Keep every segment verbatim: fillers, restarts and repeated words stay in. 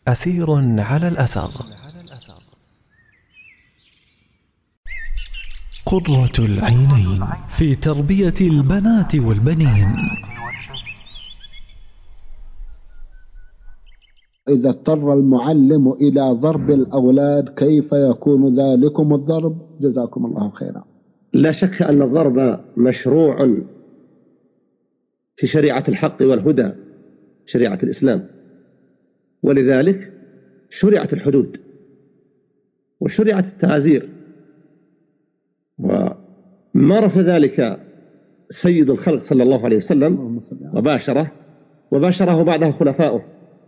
أثير على الأثر. قرة العينين في تربية البنات والبنين. إذا اضطر المعلم إلى ضرب الأولاد كيف يكون ذلكم الضرب؟ جزاكم الله خيرا. لا شك أن الضرب مشروع في شريعة الحق والهدى، شريعة الإسلام، ولذلك شرعت الحدود وشرعت التعازير، ومارس ذلك سيد الخلق صلى الله عليه وسلم وباشره وباشره بعده خلفاؤه،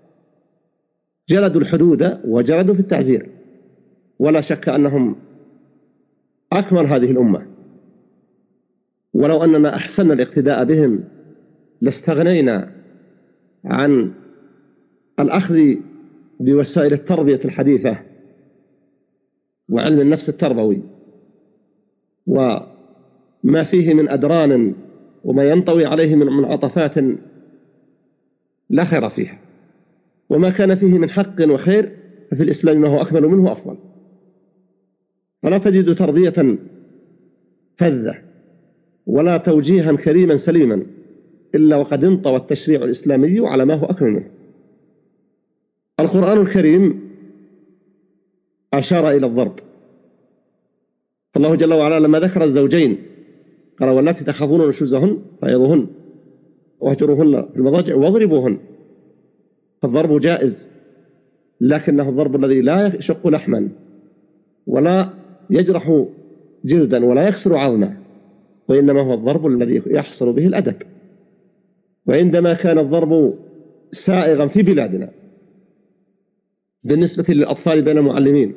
جلدوا الحدود وجلدوا في التعزير، ولا شك أنهم أكمل هذه الأمة، ولو أننا أحسن الاقتداء بهم لاستغنينا عن الأخذ بوسائل التربية الحديثة وعلم النفس التربوي وما فيه من أدران وما ينطوي عليه من منعطفات لا خير فيها، وما كان فيه من حق وخير ففي الإسلام ما هو أكمل منه أفضل. فلا تجد تربية فذة ولا توجيها كريما سليما إلا وقد انطوى التشريع الإسلامي على ما هو أكمل منه. القرآن الكريم أشار إلى الضرب، فالله جل وعلا لما ذكر الزوجين قال: واللاتي تخافون نشوزهن فعظوهن واهجروهن في المضاجع واضربوهن. فالضرب جائز، لكنه الضرب الذي لا يشق لحما ولا يجرح جلدا ولا يكسر عظما، وإنما هو الضرب الذي يحصل به الأدب. وعندما كان الضرب سائغا في بلادنا بالنسبة للأطفال بين المعلمين،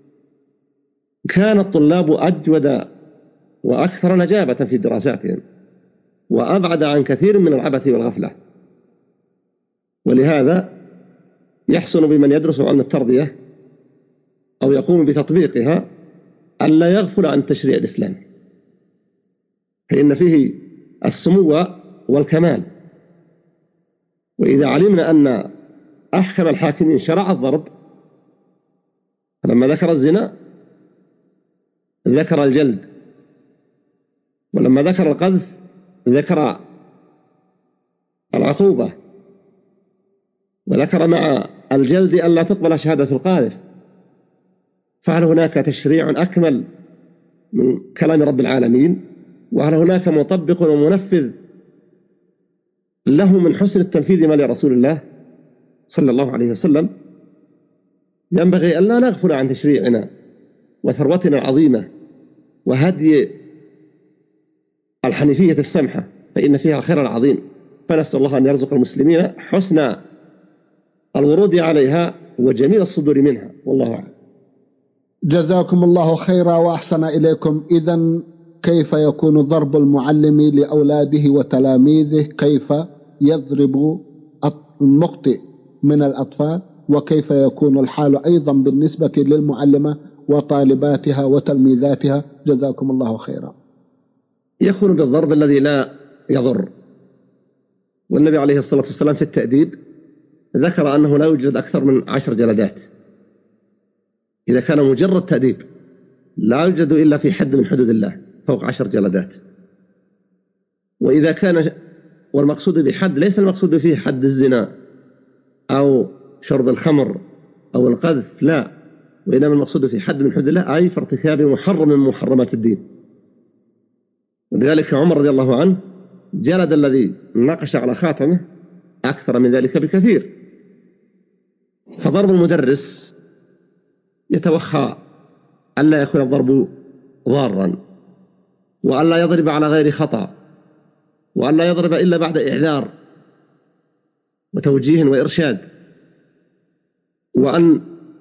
كان الطلاب أجود وأكثر نجابة في دراساتهم وأبعد عن كثير من العبث والغفلة. ولهذا يحسن بمن يدرس علم التربية أو يقوم بتطبيقها ألا يغفل عن التشريع الإسلامي، فإن فيه السمو والكمال. وإذا علمنا أن أحكم الحاكمين شرع الضرب، فلما ذكر الزنا ذكر الجلد، ولما ذكر القذف ذكر العقوبة، وذكر مع الجلد أن لا تقبل شهادة القاذف. فهل هناك تشريع أكمل من كلام رب العالمين؟ وهل هناك مطبق ومنفذ له من حسن التنفيذ ما لرسول الله صلى الله عليه وسلم؟ ينبغي أن لا نغفل عن تشريعنا وثروتنا العظيمة وهدي الحنيفية السمحة، فإن فيها الخير العظيم. فنسأل الله أن يرزق المسلمين حسن الورود عليها وجميل الصدور منها، والله أعلم. جزاكم الله خيرا وأحسن إليكم. إذن كيف يكون ضرب المعلم لأولاده وتلاميذه؟ كيف يضرب المخطئ من الأطفال؟ وكيف يكون الحال أيضا بالنسبة للمعلمة وطالباتها وتلميذاتها؟ جزاكم الله خيرا. يكون بالضرب الذي لا يضر، والنبي عليه الصلاة والسلام في التأديب ذكر أنه لا يوجد أكثر من عشر جلدات. إذا كان مجرد تأديب لا يوجد إلا في حد من حدود الله فوق عشر جلدات. وإذا كان والمقصود بحد ليس المقصود فيه حد الزنا أو شرب الخمر أو القذف، لا، وإنما المقصود في حد من حدود الله أي في ارتكاب محرم من محرمات الدين. ولذلك عمر رضي الله عنه جلد الذي نقش على خاتمه أكثر من ذلك بكثير. فضرب المدرس يتوخى ألا يكون الضرب ضارا، وألا يضرب على غير خطأ، وألا يضرب إلا بعد إعذار وتوجيه وإرشاد، وأن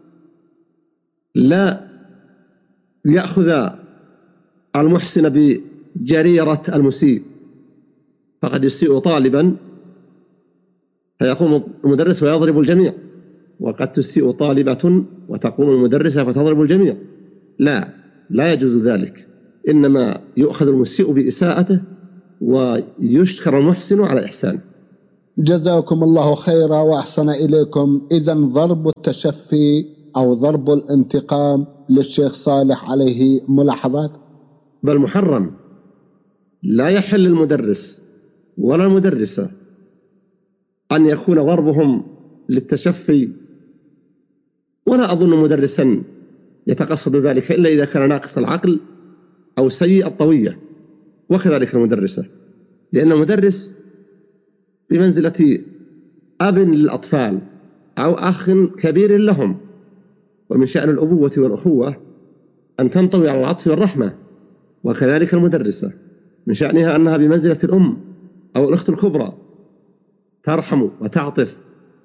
لا يأخذ المحسن بجريرة المسيء، فقد يسيء طالبا فيقوم المدرس ويضرب الجميع، وقد تسيء طالبة وتقوم المدرسة فتضرب الجميع. لا لا يجوز ذلك، إنما يؤخذ المسيء بإساءته ويشكر المحسن على إحسانه. جزاكم الله خيرا وأحسن إليكم. إذن ضرب التشفي أو ضرب الانتقام للشيخ صالح عليه ملاحظات؟ بل محرم، لا يحل للمدرس ولا المدرسة أن يكون ضربهم للتشفي، ولا أظن مدرسا يتقصد ذلك إلا إذا كان ناقص العقل أو سيء الطوية، وكذلك المدرسة، لأن المدرس بمنزلة أب للأطفال أو أخ كبير لهم، ومن شأن الأبوة والأخوة أن تنطوي على العطف والرحمة، وكذلك المدرسة من شأنها أنها بمنزلة الأم أو الأخت الكبرى، ترحم وتعطف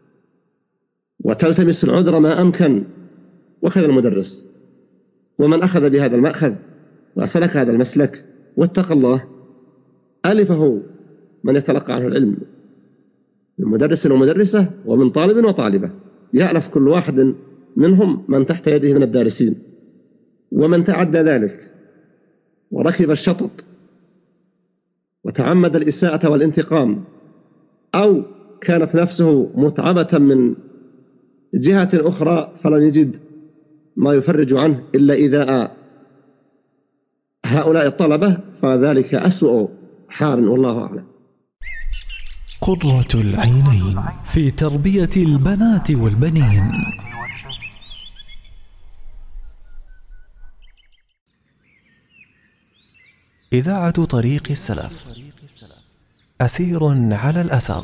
وتلتمس العذر ما أمكن، وكذا المدرس. ومن أخذ بهذا المأخذ وسلك هذا المسلك واتقى الله ألفه من يتلقى عنه العلم من مدرس ومدرسة ومن طالب وطالبة، يألف كل واحد منهم من تحت يده من الدارسين. ومن تعدى ذلك وركب الشطط وتعمد الإساءة والانتقام، أو كانت نفسه متعبة من جهة أخرى فلن يجد ما يفرج عنه إلا إذا هؤلاء الطلبة، فذلك أسوأ حال، والله أعلم. قرة العينين في تربية البنات والبنين. إذاعة طريق السلف، أثير على الأثر.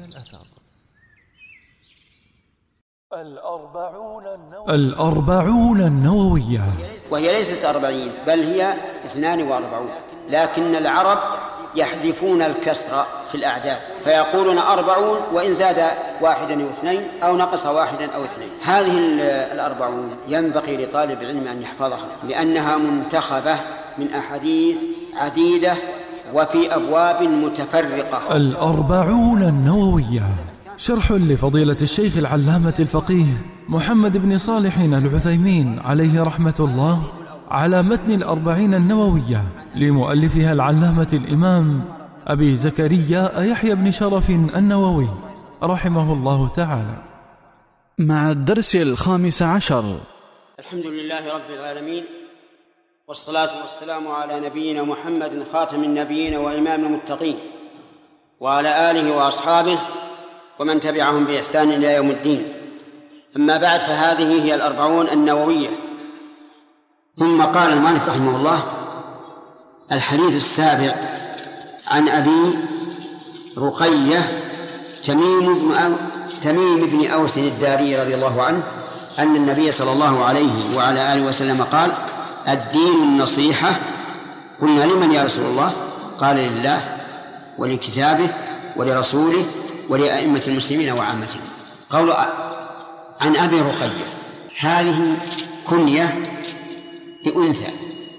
الأربعون النووية، وهي ليست أربعين بل هي اثنان وأربعون، لكن العرب يحذفون الكسر في الأعداد فيقولون أربعون وإن زاد واحدا أو اثنين أو نقص واحدا أو اثنين. هذه الأربعون ينبغي لطالب العلم أن يحفظها، لأنها منتخبة من أحاديث عديدة وفي أبواب متفرقة. الأربعون النووية شرح لفضيلة الشيخ العلامة الفقيه محمد بن صالح العثيمين عليه رحمة الله على متن الأربعين النووية لمؤلفها العلامة الإمام أبي زكريا يحيى بن شرف النووي رحمه الله تعالى. مع الدرس الخامس عشر. الحمد لله رب العالمين، والصلاة والسلام على نبينا محمد خاتم النبيين وإمام المتقين، وعلى آله وأصحابه ومن تبعهم بإحسان إلى يوم الدين. أما بعد، فهذه هي الأربعون النووية. ثم قال المؤلف رحمه الله: الحديث السابع عن أبي رقية تميم بن أو... تميم بن أوس الداري رضي الله عنه أن النبي صلى الله عليه وعلى آله وسلم قال: الدين النصيحة. قلنا: لمن يا رسول الله؟ قال: لله ولكتابه ولرسوله ولأئمة المسلمين وعامتهم. قول عن أبي رقية، هذه كنية بأنثى،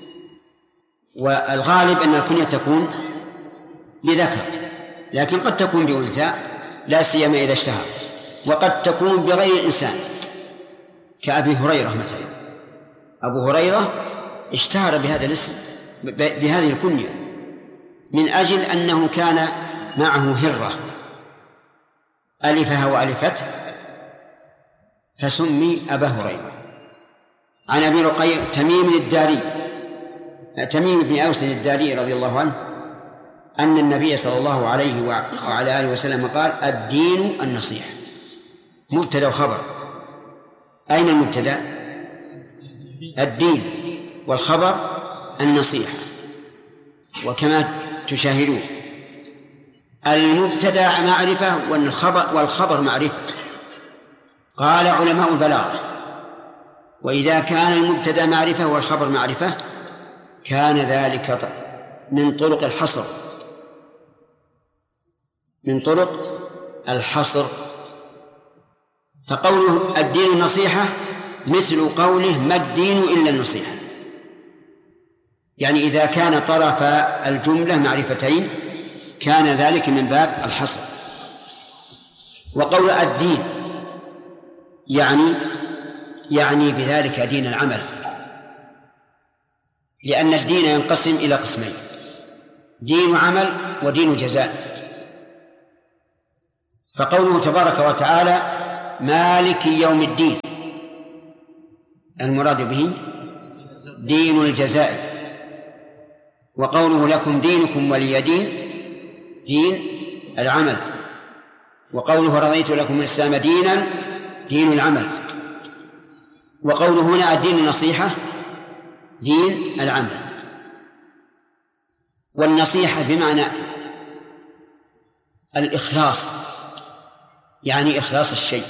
والغالب أن الكنية تكون بذكر، لكن قد تكون بأنثى لا سيما إذا اشتهر، وقد تكون بغير الإنسان كأبي هريرة مثلا. أبو هريرة اشتهر بهذا الاسم بهذه الكنية من أجل أنه كان معه هرة ألفها وألفته فسمي أبا هريرة. عن أبي رقية تميم الداري تميم بن أوس الداري رضي الله عنه أن النبي صلى الله عليه وعلى آله وسلم قال: الدين النصيحة. مبتدأ وخبر. أين المبتدأ؟ الدين، والخبر النصيحة. وكما تشاهدون المبتدأ معرفة والخبر والخبر معرفة. قال علماء البلاغة: وإذا كان المبتدأ معرفة والخبر معرفة كان ذلك من طرق الحصر من طرق الحصر فقوله الدين النصيحة مثل قوله: ما الدين إلا النصيحة. يعني إذا كان طرف الجملة معرفتين كان ذلك من باب الحصر. وقول الدين يعني يعني بذلك دين العمل، لأن الدين ينقسم إلى قسمين: دين عمل ودين جزاء. فقوله تبارك وتعالى مالك يوم الدين المراد به دين الجزاء، وقوله لكم دينكم ولي دين دين العمل، وقوله رضيت لكم الإسلام دينا دين العمل، وقوله هنا الدين النصيحة دين العمل. والنصيحة بمعنى الإخلاص، يعني إخلاص الشيء.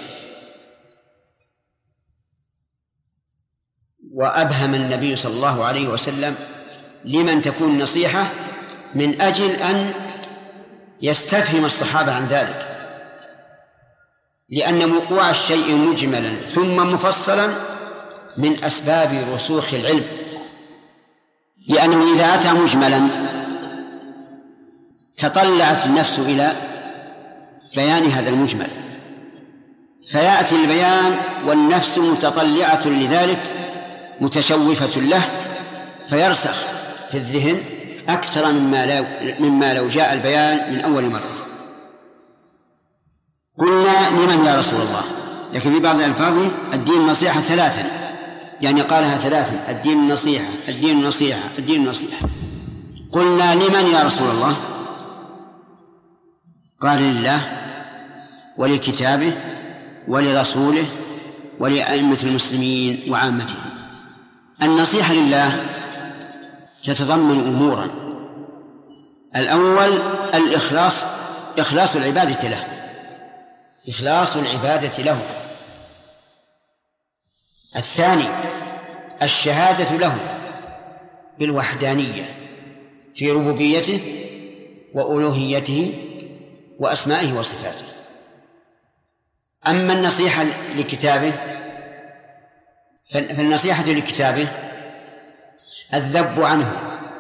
وأبهم النبي صلى الله عليه وسلم لمن تكون نصيحة من أجل أن يستفهم الصحابة عن ذلك، لأن وقوع الشيء مجملا ثم مفصلا من أسباب رسوخ العلم، لأنه إذا أتى مجملا تطلعت النفس إلى بيان هذا المجمل، فيأتي البيان والنفس متطلعة لذلك متشوفة له، فيرسخ في الذهن أكثر مما لو, مما لو جاء البيان من أول مرة. قلنا لمن يا رسول الله؟ لكن في بعض الألفاظ الدين النصيحة ثلاثا، يعني قالها ثلاثا: الدين النصيحة الدين النصيحة الدين النصيحة. قلنا لمن يا رسول الله؟ قال لله ولكتابه ولرسوله ولأئمة المسلمين وعامتهم. النصيحة لله تتضمن أمورا: الأول الإخلاص، إخلاص العبادة له، إخلاص العبادة له. الثاني الشهادة له بالوحدانية في ربوبيته وألوهيته وأسمائه وصفاته. أما النصيحة لكتابه فالنصيحة لكتابه الذب عنه،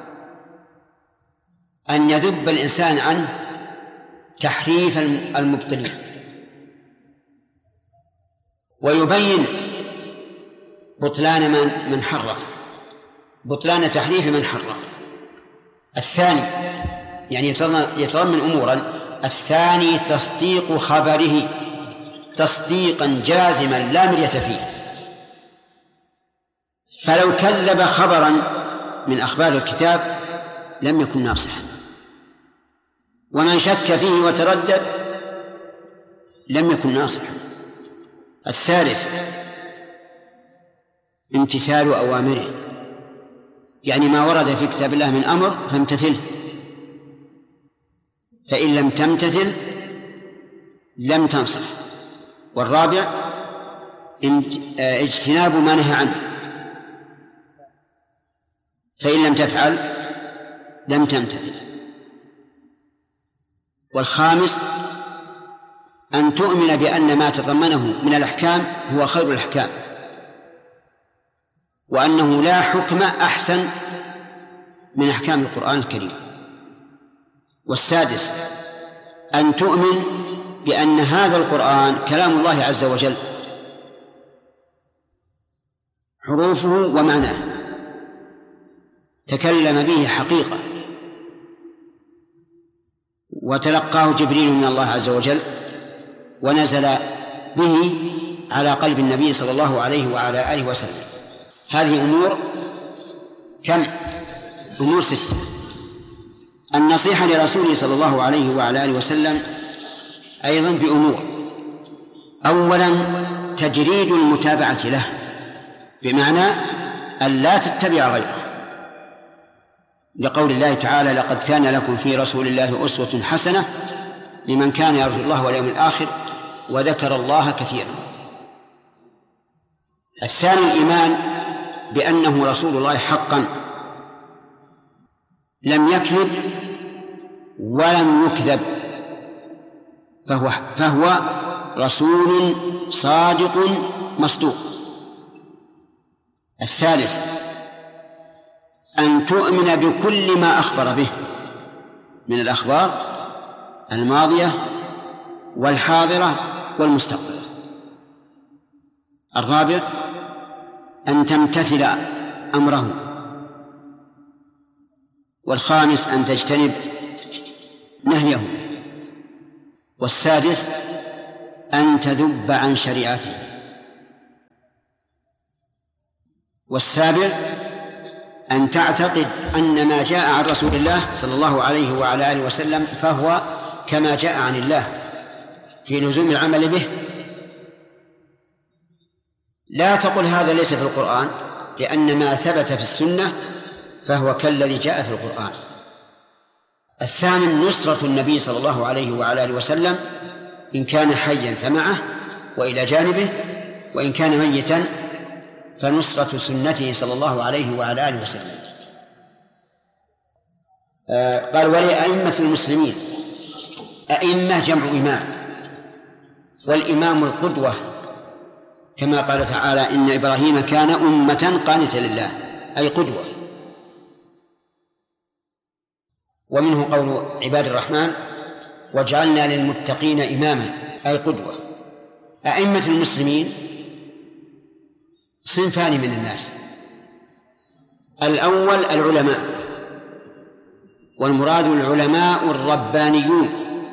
أن يذب الإنسان عن تحريف المبطلين، ويبين بطلان من من حرف، بطلان تحريف من حرف. الثاني يعني يتضمن أمورا: الثاني تصديق خبره تصديقا جازما لا مرية فيه، فلو كذب خبرا من أخبار الكتاب لم يكن ناصحا، ومن شك فيه وتردد لم يكن ناصحا. الثالث امتثال أوامره، يعني ما ورد في كتاب الله من أمر فامتثله، فإن لم تمتثل لم تنصح. والرابع اجتناب ما نهى عنه، فإن لم تفعل لم تمتثل. والخامس أن تؤمن بأن ما تضمنه من الأحكام هو خير الأحكام، وأنه لا حكم أحسن من أحكام القرآن الكريم. والسادس أن تؤمن بأن هذا القرآن كلام الله عز وجل، حروفه ومعناه، تكلم به حقيقة، وتلقاه جبريل من الله عز وجل، ونزل به على قلب النبي صلى الله عليه وعلى آله وسلم. هذه أمور كم؟ أمور ستة. النصيحة لرسوله صلى الله عليه وعلى آله وسلم أيضا بأمور: أولا تجريد المتابعة له، بمعنى أن لا تتبع غيره، لقول الله تعالى: لقد كان لكم في رسول الله أسوة حسنة لمن كان يرجو الله واليوم الآخر وذكر الله كثيرا. الثاني الإيمان بأنه رسول الله حقا، لم يكذب ولم يكذب، فهو, فهو رسول صادق مصدوق. الثالث أن تؤمن بكل ما أخبر به من الأخبار الماضية والحاضرة والمستقبل. الرابع أن تمتثل أمره. والخامس أن تجتنب نهيه. والسادس أن تذب عن شريعته. والسابع أن تعتقد أن ما جاء عن رسول الله صلى الله عليه وعلى آله وسلم فهو كما جاء عن الله في لزوم العمل به. لا تقل هذا ليس في القرآن، لأن ما ثبت في السنة فهو كالذي جاء في القرآن. الثامن نصرة النبي صلى الله عليه وعلى آله وسلم إن كان حيا فمعه وإلى جانبه، وإن كان ميتا فنصرة سنته صلى الله عليه وعلى آله وسلم. آه قال ولأئمة المسلمين. أئمة جمع إمام، والإمام القدوة، كما قال تعالى إن إبراهيم كان أمة قانتا لله، أي قدوة. ومنه قول عباد الرحمن واجعلنا للمتقين إماما، أي قدوة. أئمة المسلمين صنفان من الناس: الأول العلماء، والمراد العلماء الربانيون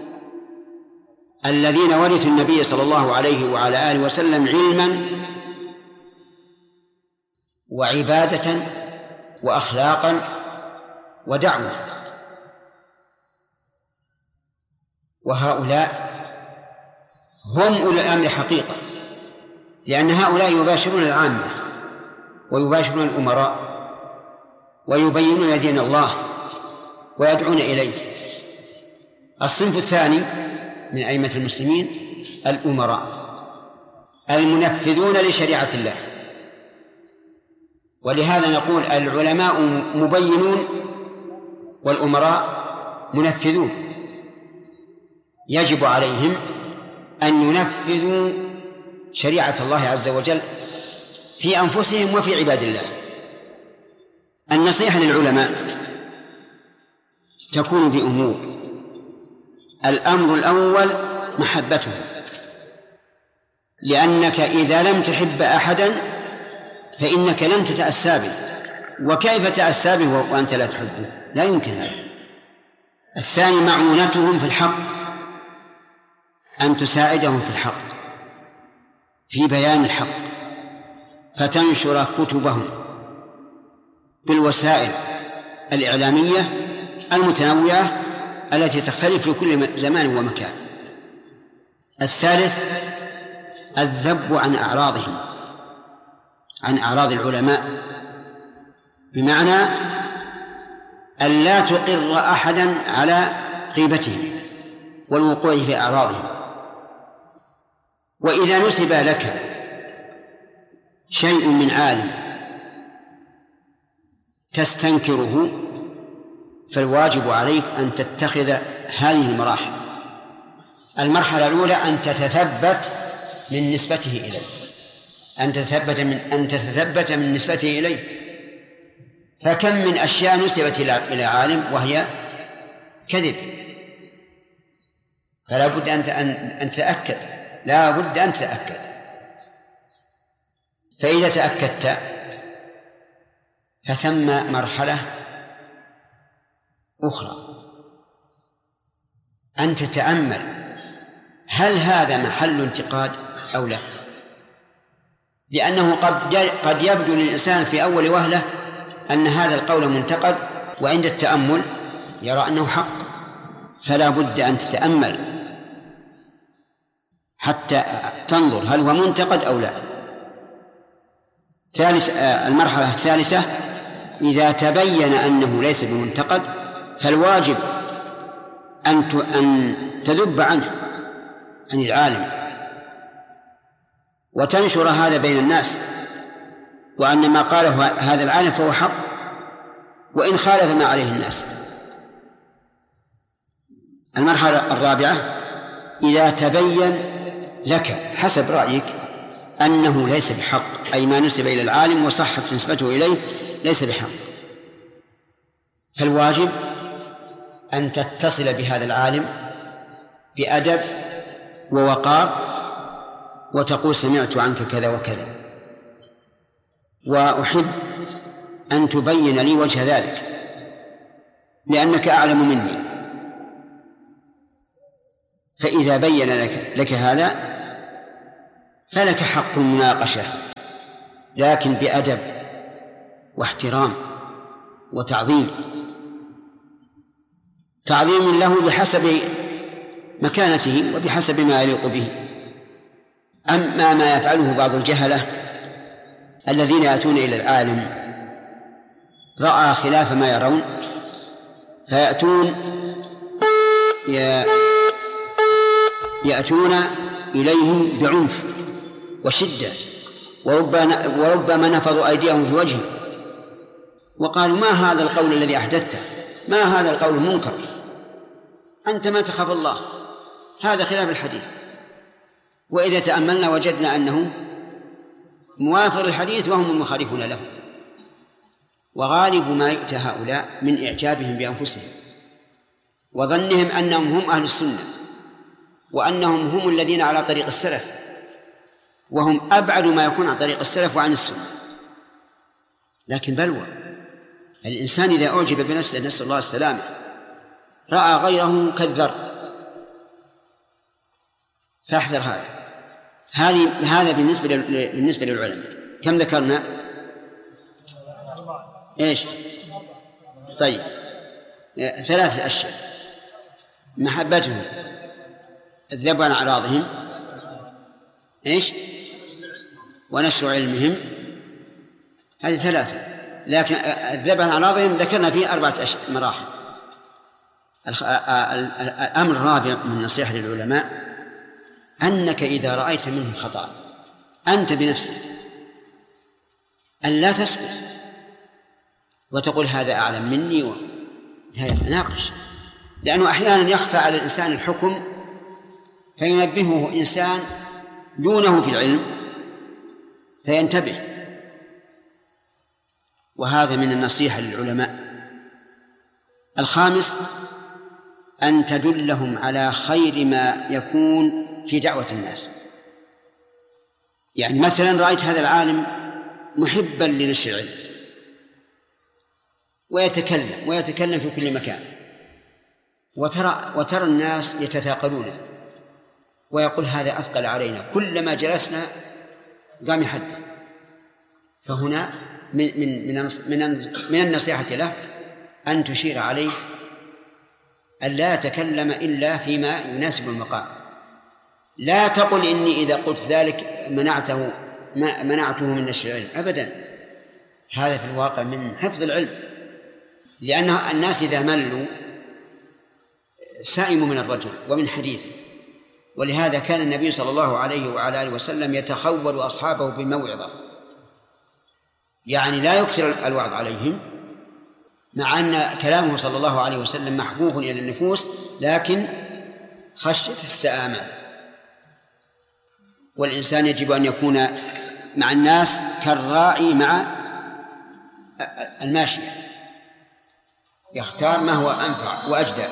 الذين ورثوا النبي صلى الله عليه وعلى آله وسلم علما وعبادة وأخلاقا ودعوة. وهؤلاء هم أولي الأمر حقيقة، لأن هؤلاء يباشرون العامة ويباشرون الأمراء ويبينون دين الله ويدعون إليه. الصنف الثاني من أئمة المسلمين الأمراء المنفذون لشريعة الله. ولهذا نقول العلماء مبينون والأمراء منفذون. يجب عليهم أن ينفذوا شريعة الله عز وجل في أنفسهم وفي عباد الله. النصيحة للعلماء تكون بأمور: الأمر الأول محبته، لأنك إذا لم تحب أحدا فإنك لن تتأسى به، وكيف تأسى به وأنت لا تحبه؟ لا يمكن هذا. الثاني معونتهم في الحق، أن تساعدهم في الحق في بيان الحق، فتنشر كتبهم بالوسائل الإعلامية المتنوعة التي تختلف في كل زمان ومكان. الثالث الذب عن أعراضهم، عن أعراض العلماء، بمعنى أن لا تقر أحدا على غيبتهم والوقوع في أعراضهم. وإذا نسب لك شيء من عالم تستنكره فالواجب عليك أن تتخذ هذه المراحل. المرحلة الأولى أن تتثبت من نسبته إليه، أن تتثبت من أن تتثبت من نسبته إليه. فكم من أشياء نسبت إلى عالم وهي كذب، فلا بد أن أن تتأكد، لا بد أن تتأكد. فإذا تأكدت فثم مرحلة أخرى أن تتأمل هل هذا محل انتقاد أو لا، لأنه قد قد يبدو للإنسان في أول وهلة أن هذا القول منتقد، وعند التأمل يرى أنه حق. فلا بد أن تتأمل حتى تنظر هل هو منتقد أو لا. ثالث المرحلة الثالثة إذا تبين أنه ليس بمنتقد فالواجب أن أن تذب عنه عن العالم وتنشر هذا بين الناس، وأن ما قاله هذا العالم فهو حق وإن خالف ما عليه الناس. المرحلة الرابعة إذا تبين لك حسب رأيك أنه ليس بحق، أي ما نسب إلى العالم وصحت نسبته إليه ليس بحق، فالواجب أن تتصل بهذا العالم بأدب ووقار وتقول سمعت عنك كذا وكذا، وأحب أن تبين لي وجه ذلك لأنك أعلم مني. فإذا بين لك, لك هذا فلك حق المناقشة، لكن بأدب واحترام وتعظيم، تعظيم له بحسب مكانته وبحسب ما يليق به. أما ما يفعله بعض الجهلة الذين يأتون إلى العالم رأى خلاف ما يرون فيأتون يأتون إليه بعنف وشدة، وربما نفضوا أيديهم في وجهه وقالوا: ما هذا القول الذي أحدثته؟ ما هذا القول المنكر؟ أنت ما تخاف الله، هذا خلاف الحديث. وإذا تأملنا وجدنا أنه موافق للحديث وهم المخالفون له. وغالب ما يؤتى هؤلاء من إعجابهم بأنفسهم وظنهم أنهم هم أهل السنة وأنهم هم الذين على طريق السلف، وهم أبعد ما يكون عن طريق السلف وعن السنة. لكن بلوى الإنسان إذا أعجب بنفسه، نسأل الله السلامة، رأى غيره كالذر، فاحذر هذا. هذه هذا بالنسبة بالنسبة للعلماء. كم ذكرنا؟ إيش؟ طيب، ثلاثة أشياء: محبتهم، الذب عن أعراضهم، إيش؟ ونشر علمهم. هذه ثلاثة. لكن الذب عن أعراضهم ذكرنا فيه أربعة مراحل. الأمر الرابع من النصيحة للعلماء أنك إذا رأيت منهم خطأ أنت بنفسك أن لا تسكت وتقول هذا أعلم مني و... ناقش، لأنه أحيانا يخفى على الإنسان الحكم فينبهه إنسان دونه في العلم فينتبه. وهذا من النصيحة للعلماء. الخامس أن تدلهم على خير ما يكون في دعوة الناس. يعني مثلا رأيت هذا العالم محبا لنشر العلم ويتكلم ويتكلم في كل مكان، وترى وترى الناس يتثاقلون ويقول هذا أثقل علينا، كلما جلسنا قام يحدث. فهنا من من من من النصيحة له أن تشير عليه أن لا يتكلم إلا فيما يناسب المقام. لا تقل إني إذا قلت ذلك منعته منعته من نشر العلم، أبدا. هذا في الواقع من حفظ العلم، لأن الناس إذا ملوا سائموا من الرجل ومن حديثه. ولهذا كان النبي صلى الله عليه وعلى آله وسلم يتخول أصحابه بالموعظة، يعني لا يكثر الوعظ عليهم، مع أن كلامه صلى الله عليه وسلم محبوب إلى النفوس، لكن خشية السآمة. والإنسان يجب أن يكون مع الناس كالراعي مع الماشية، يختار ما هو أنفع وأجدى.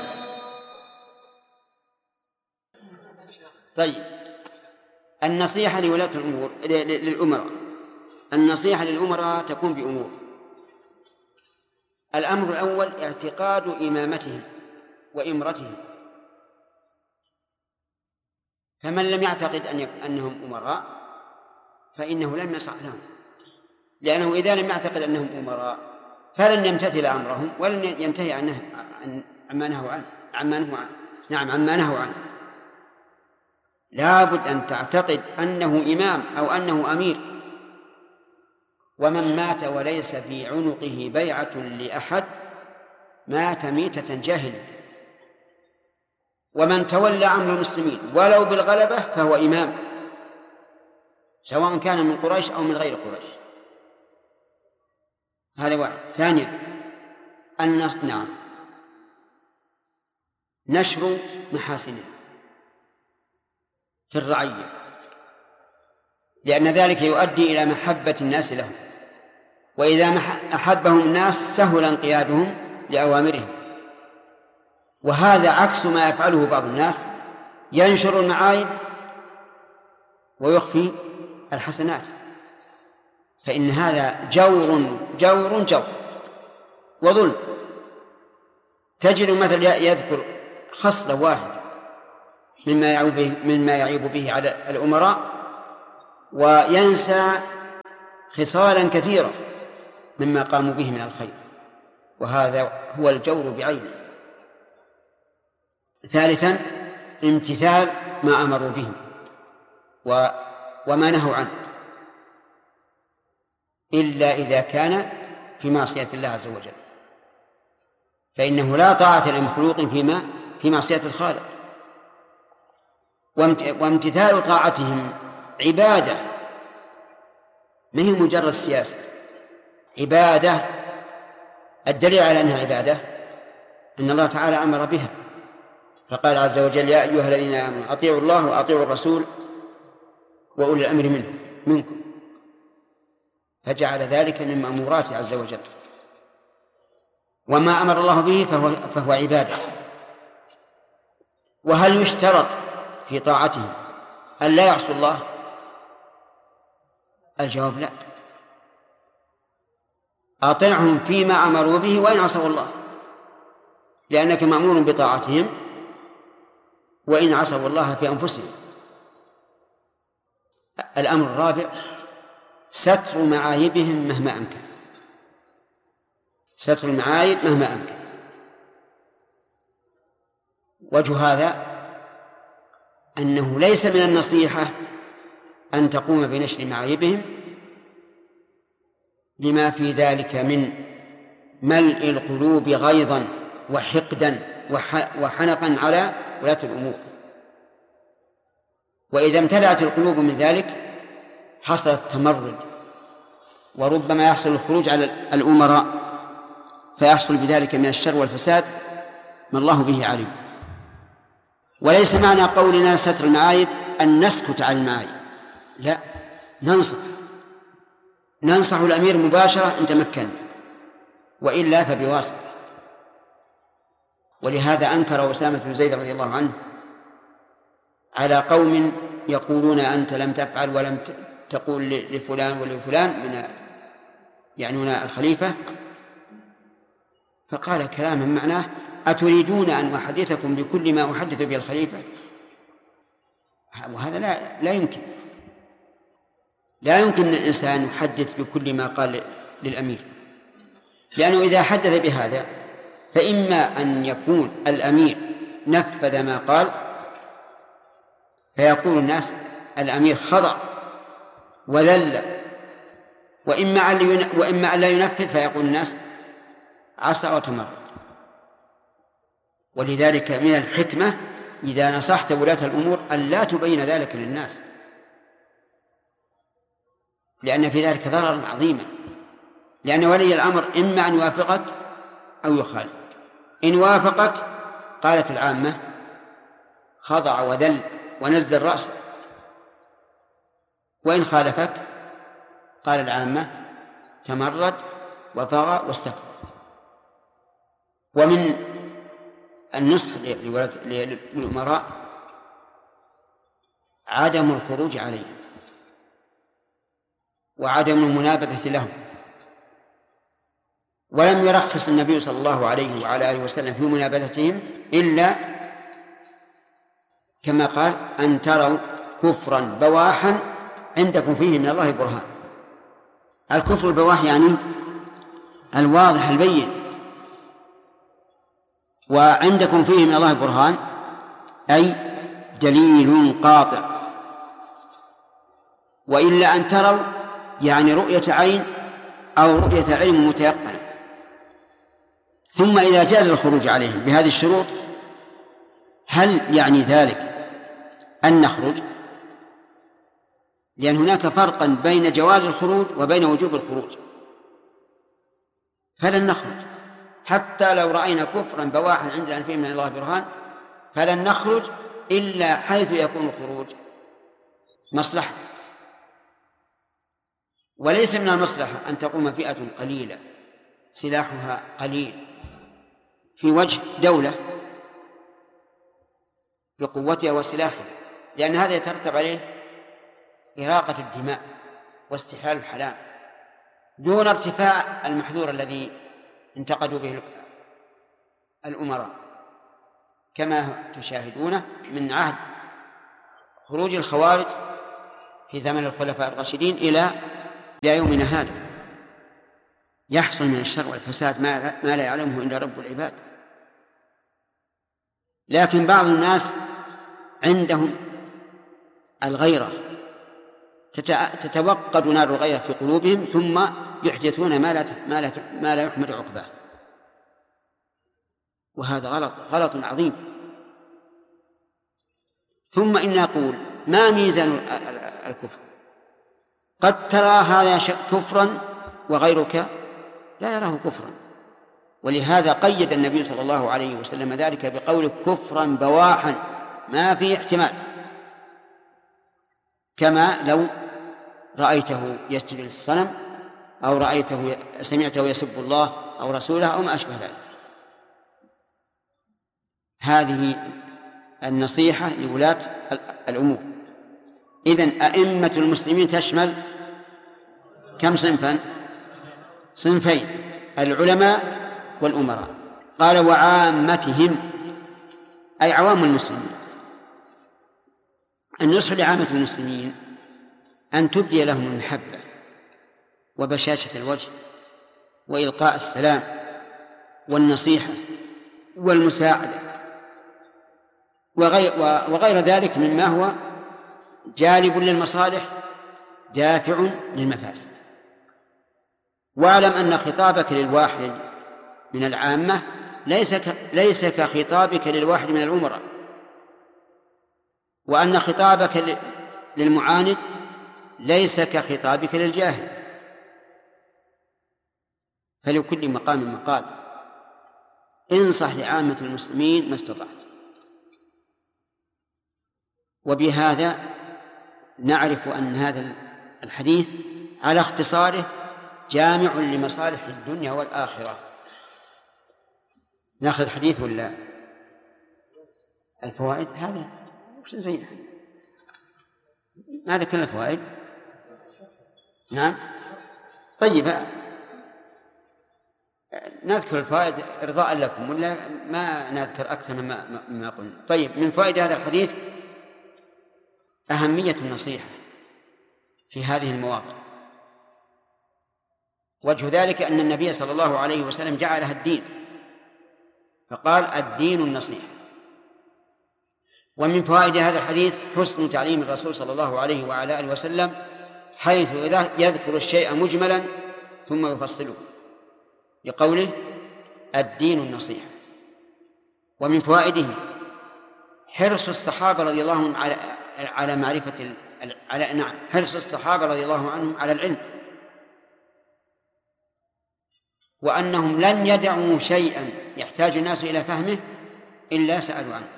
طيب، النصيحة لولاة الأمور للأمراء. النصيحة للأمراء تكون بأمور. الأمر الأول اعتقاد إمامتهم وإمرتهم، فمن لم يعتقد أن أنهم أمراء فإنه لم يصح لهم، لأنه إذا لم يعتقد أنهم أمراء فلن يمتثل أمرهم ولن ينتهي عنه عما نهوا عنه عما نهوا عنه نعم عما نهوا عنه. لابد أن تعتقد أنه إمام أو أنه أمير. ومن مات وليس في عنقه بيعة لأحد مات ميتة جاهل. ومن تولى أمر المسلمين ولو بالغلبة فهو إمام، سواء كان من قريش أو من غير قريش. هذا واحد. ثانيا النص نعم نشر محاسنه في الرعية، لأن ذلك يؤدي إلى محبة الناس لهم، وإذا أحبهم الناس سهل انقيادهم لأوامرهم. وهذا عكس ما يفعله بعض الناس، ينشر المعايب ويخفي الحسنات، فإن هذا جور جور جور وظلم. تجد مثلا يذكر خصلة واحدة مما يعيب به, مما يعيب به على الأمراء وينسى خصالا كثيرة مما قاموا به من الخير، وهذا هو الجور بعينه. ثالثا امتثال ما أمروا به وما نهوا عنه، إلا إذا كان في معصية الله عز وجل، فإنه لا طاعة لمخلوق فيما في معصية الخالق. وامتثال طاعتهم عبادة، ما هي مجرد سياسة، عبادة. الدليل على أنها عبادة أن الله تعالى أمر بها، فقال عز وجل: يا أيها الذين آمنوا أطيعوا الله وأطيعوا الرسول وأولي الأمر منه منكم، فجعل ذلك من مأموراته عز وجل. وما أمر الله به فهو, فهو عبادة. وهل يشترط في طاعتهم أن لا يعصوا الله؟ الجواب لا، أطيعهم فيما أمروا به وإن عصوا الله، لأنك مأمور بطاعتهم وإن عصوا الله في أنفسهم. الأمر الرابع ستر معايبهم مهما أمكن، ستر المعايب مهما أمكن. وجه هذا أنه ليس من النصيحة أن تقوم بنشر معايبهم لما في ذلك من ملء القلوب غيظا وحقدا وحنقا على ولاة الأمور. وإذا امتلأت القلوب من ذلك حصل التمرد، وربما يحصل الخروج على الأمراء، فيحصل بذلك من الشر والفساد ما الله به عليم. وليس معنى قولنا ستر المعايب أن نسكت عن المعايب، لا، ننصح ننصح الأمير مباشرة إن تمكن، وإلا فبواسطة. ولهذا أنكر أسامة بن زيد رضي الله عنه على قوم يقولون أنت لم تفعل ولم تقول لفلان ولفلان من يعنون الخليفة، فقال كلاما معناه: أتريدون أن أحدثكم بكل ما أحدث به الخليفة؟ وهذا لا, لا يمكن لا يمكن أن الإنسان يحدث بكل ما قال للأمير، لأنه إذا حدث بهذا فإما أن يكون الأمير نفذ ما قال فيقول الناس الأمير خضع وذل، وإما وإما أن لا ينفذ فيقول الناس عصى وتمرد. ولذلك من الحكمة إذا نصحت ولاة الأمور أن لا تبين ذلك للناس، لأن في ذلك ضررا عظيما، لأن ولي الأمر إما أن يوافقك أو يخالف. إن وافقك قالت العامة خضع وذل ونزل رأسه، وإن خالفك قال العامة تمرد وطغى واستكبر. ومن النصح للأمراء عدم الخروج عليهم وعدم المنابذة لهم. ولم يرخص النبي صلى الله عليه وعلى آله وسلم في منابذتهم إلا كما قال: أن تروا كفرا بواحا عندكم فيه من الله برهان. الكفر البواح يعني الواضح البين، وعندكم فيه من الله برهان أي دليل قاطع. وإلا أن تروا يعني رؤية عين أو رؤية علم متيقنة. ثم إذا جاز الخروج عليهم بهذه الشروط هل يعني ذلك أن نخرج؟ لأن هناك فرقا بين جواز الخروج وبين وجوب الخروج، فلن نخرج حتى لو رأينا كفرا بواحا عند أن فيه من الله برهان، فلن نخرج إلا حيث يكون الخروج مصلحة. وليس من المصلحة أن تقوم فئة قليلة سلاحها قليل في وجه دولة بقوتها وسلاحها، لأن هذا يترتب عليه إراقة الدماء واستحلال الحلال دون ارتفاع المحذور الذي انتقدوا به الأمراء، كما تشاهدونه من عهد خروج الخوارج في زمن الخلفاء الراشدين إلى إلى يومنا هذا، يحصل من الشر والفساد ما لا يعلمه إلا رب العباد. لكن بعض الناس عندهم الغيرة، تتوقد نار الغيرة في قلوبهم ثم يحدثون ما لا ما لا ما لا يحمد عقباه، وهذا غلط غلط عظيم. ثم إن نقول ما ميزان الكفر؟ قد ترى هذا كفرا وغيرك لا يراه كفرا، ولهذا قيد النبي صلى الله عليه وسلم ذلك بقوله كفرا بواحا ما فيه احتمال، كما لو رأيته يسجد للصنم أو رأيته سمعته يسب الله أو رسوله أو ما أشبه ذلك. هذه النصيحة لولاة الأمور. إذن أئمة المسلمين تشمل كم صنفا؟ صنفين: العلماء والأمراء. قال وعامتهم أي عوام المسلمين. النصح لعامة المسلمين أن تبدي لهم المحبة وبشاشة الوجه وإلقاء السلام والنصيحة والمساعدة وغير, وغير ذلك مما هو جالب للمصالح دافع للمفاسد. واعلم أن خطابك للواحد من العامة ليس ليس كخطابك للواحد من الأمراء، وأن خطابك للمعاند ليس كخطابك للجاهل، فلكل مقام مقال. انصح لعامة المسلمين ما استطعت. وبهذا نعرف أن هذا الحديث على اختصاره جامع لمصالح الدنيا والآخرة. نأخذ حديث ولا الفوائد؟ هذا وش زين ما ذكرنا الفوائد. نعم طيب نذكر الفوائد إرضاء لكم ولا ما نذكر أكثر مما مما قلنا؟ طيب من فوائد هذا الحديث أهمية النصيحة في هذه المواقع. وجه ذلك أن النبي صلى الله عليه وسلم جعلها الدين، فقال الدين النصيحة. ومن فوائد هذا الحديث حسن تعليم الرسول صلى الله عليه وعلى آله وسلم، حيث إذا يذكر الشيء مجملا ثم يفصله لقوله الدين النصيحة. ومن فوائده حرص الصحابة رضي الله عنهم على على معرفة على نعم حرص الصحابة رضي الله عنهم على العلم، وأنهم لن يدعوا شيئا يحتاج الناس إلى فهمه إلا سألوا عنه.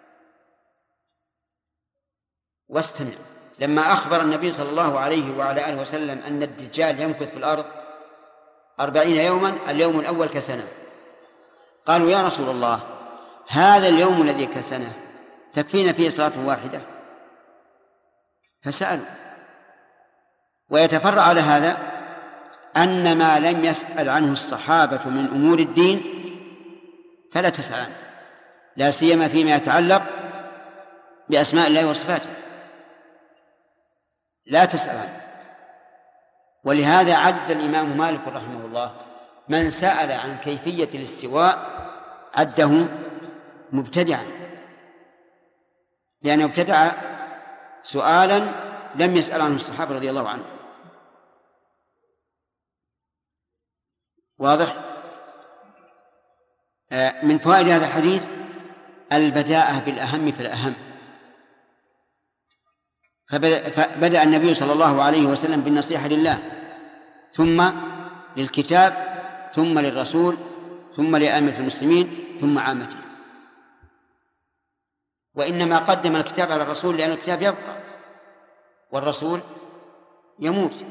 واستمع لما أخبر النبي صلى الله عليه وعلى آله وسلم أن الدجال يمكث في الأرض أربعين يوما، اليوم الأول كسنة. قالوا يا رسول الله هذا اليوم الذي كسنة تكفينا فيه صلاة واحدة؟ فسألوا. ويتفرع على هذا أن ما لم يسأل عنه الصحابة من أمور الدين فلا تسأل عنه، لا سيما فيما يتعلق بأسماء الله وصفاته، لا تسأل عنه. ولهذا عد الإمام مالك رحمه الله من سأل عن كيفية الاستواء عده مبتدعا، لأنه ابتدع سؤالا لم يسأل عنه الصحابة رضي الله عنهم. واضح؟ من فوائد هذا الحديث البداءة بالأهم فالأهم، فبدأ النبي صلى الله عليه وسلم بالنصيحة لله، ثم للكتاب، ثم للرسول، ثم لأئمة المسلمين، ثم عامته. وإنما قدم الكتاب على الرسول لأن الكتاب يبقى والرسول يموت،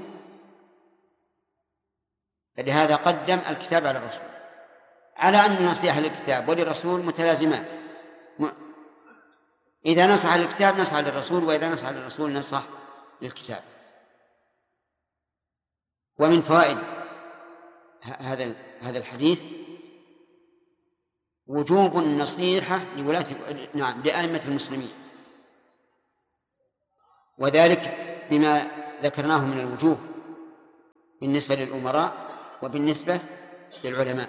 فلهذا قدم الكتاب على الرسول، على أن النصيحة للكتاب وللرسول متلازمان. إذا نصح للكتاب نصح للرسول، وإذا نصح للرسول نصح للكتاب. ومن فوائد هذا هذا الحديث وجوب النصيحة لولاة نعم لأئمة المسلمين، وذلك بما ذكرناه من الوجوه بالنسبة للأمراء وبالنسبة للعلماء.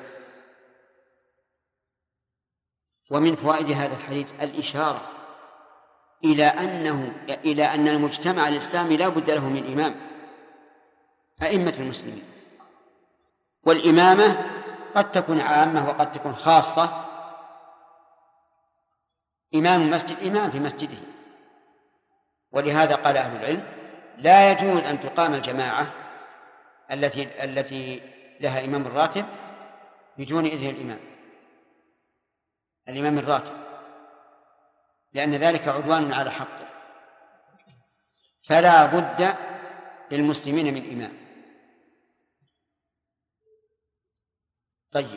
ومن فوائد هذا الحديث الإشارة إلى أنه إلى أن المجتمع الإسلامي لا بد له من إمام، أئمة المسلمين. والإمامة قد تكون عامة وقد تكون خاصة. إمام المسجد إمام في مسجده، ولهذا قال أهل العلم لا يجوز أن تقام الجماعة التي التي لها إمام الراتب بدون إذن الإمام الإمام الراتب، لأن ذلك عدوان على حقه، فلا بد للمسلمين من إمام. طيب،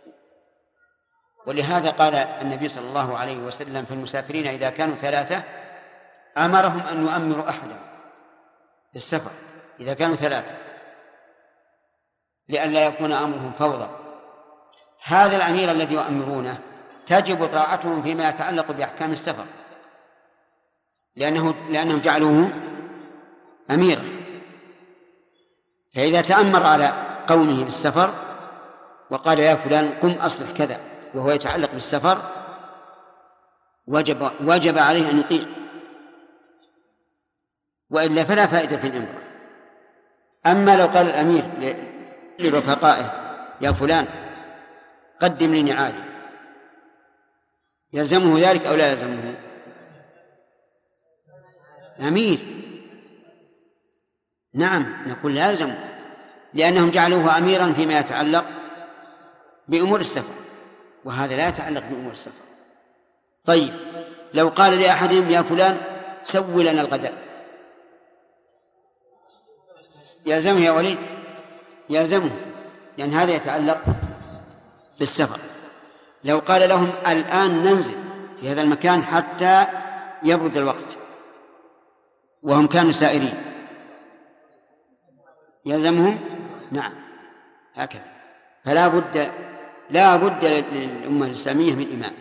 ولهذا قال النبي صلى الله عليه وسلم في المسافرين إذا كانوا ثلاثة أمرهم أن يؤمروا أحدا في السفر إذا كانوا ثلاثة لئلا يكون أمرهم فوضى. هذا الأمير الذي يؤمرونه تجب طاعتهم فيما يتعلق بأحكام السفر، لأنه لأنهم جعلوه أميرا. فإذا تأمر على قومه بالسفر وقال يا فلان قم أصلح كذا وهو يتعلق بالسفر وجب, وجب عليه أن يطيع، وإلا فلا فائدة في الأمر. أما لو قال الأمير لرفقائه يا فلان قدم لي نعالي، يلزمه ذلك أو لا يلزمه؟ أمير نعم نقول لا يلزمه، لأنهم جعلوه أميرا فيما يتعلق بأمور السفر، وهذا لا يتعلق بأمور السفر. طيب، لو قال لأحدهم يا فلان سوي لنا الغداء، يلزمه يا وليد؟ يلزمه، لأن هذا يتعلق بالسفر. لو قال لهم الآن ننزل في هذا المكان حتى يبرد الوقت وهم كانوا سائرين، يلزمهم؟ نعم، هكذا. فلا بد لا بد للأمة الإسلامية من إمام.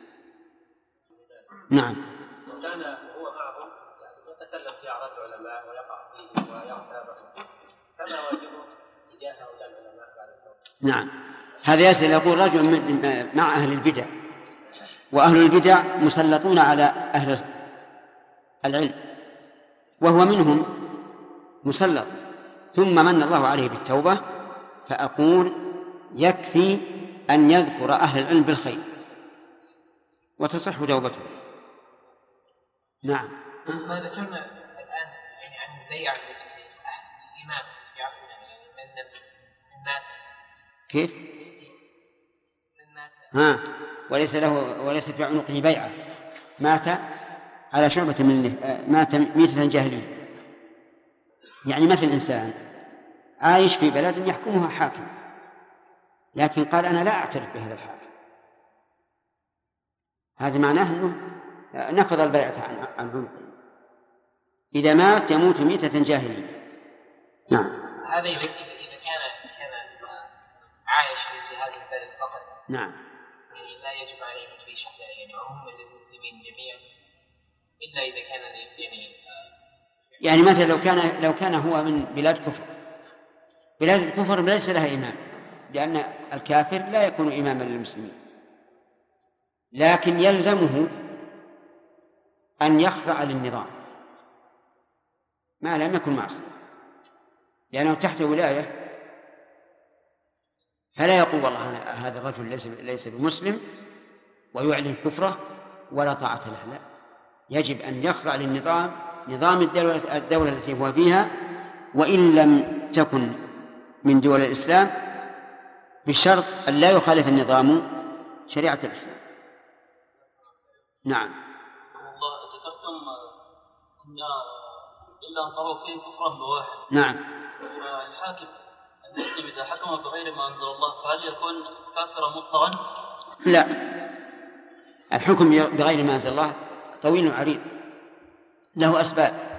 نعم. كان هو معهم يتكلم في أعراض العلماء ويقع فيه ويغتابهم، فما واجبه تجاه هؤلاء العلماء بعد التوبة؟ نعم، هذا يسأل يقول رجل من مع أهل البدع، وأهل البدع مسلطون على أهل العلم وهو منهم مسلط، ثم من الله عليه بالتوبة، فأقول يكفي أن يذكر أهل العلم بالخير وتصح توبته. نعم. ما ذكرنا الآن يعني عن بيع الإمام في عصرنا، يعني من مات. كيف؟ من مات. ها، وليس له وليس في عنقه بيعة، مات على شعبة من مات ميتة جاهلية. يعني مثل إنسان عايش في بلد يحكمها حاكم، لكن قال أنا لا أعترف بهذا الحاكم، هذا معناه أنه نفض البيعة عن عنقه. إذا مات يموت ميتة جاهلية. نعم. هذا إذا كان كان عايش في هذه البلد فقط. نعم. يعني لا يجب عليه في شرع يعني عموما للمسلمين جميعا، إلا إذا كان يعني يعني مثلا لو كان لو كان هو من بلاد كفر، بلاد الكفر ليس لها إمام، لأن الكافر لا يكون إماما للمسلمين، لكن يلزمه أن يخضع للنظام ما لم يكن معصية، لأنه تحت ولاية، فلا يقول والله هذا الرجل ليس ليس بمسلم ويعلن كفره ولا طاعة له، لا، يجب أن يخضع للنظام، نظام الدولة, الدولة التي هو فيها، وإن لم تكن من دول الإسلام، بشرط أن لا يخالف النظام شريعة الإسلام. نعم. والله ذكرتم أن إلا أن طروا فيه كفرا بواحد. نعم. الحاكم المسلم إذا حكم بغير ما أنزل الله فهل يكون كافرا مطلقا؟ لا، الحكم بغير ما أنزل الله طويل عريض، له أسباب.